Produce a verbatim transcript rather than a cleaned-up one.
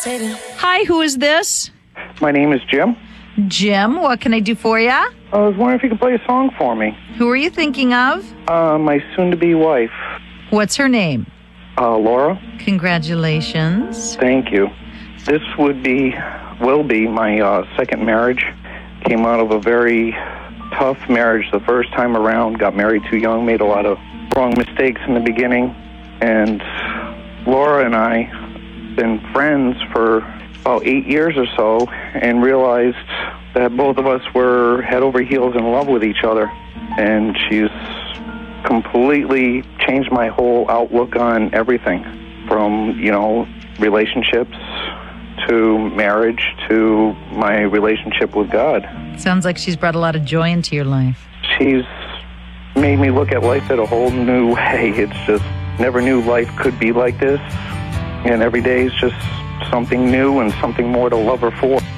Hi, who is this? My name is Jim. Jim, what can I do for you? I was wondering if you could play a song for me. Who are you thinking of? Uh, my soon-to-be wife, What's her name? uh, Laura. Congratulations. Thank you. This would be, will be my uh, second marriage. Came out of a very tough marriage the first time around. Got married too young, made a lot of wrong mistakes in the beginning. And Laura and I been friends for about eight years or so and realized that both of us were head over heels in love with each other. And she's completely changed my whole outlook on everything, from, you know, relationships to marriage to my relationship with God. Sounds like she's brought a lot of joy into your life. She's made me look at life in a whole new way. It's just, never knew life could be like this. And every day is just something new and something more to love her for.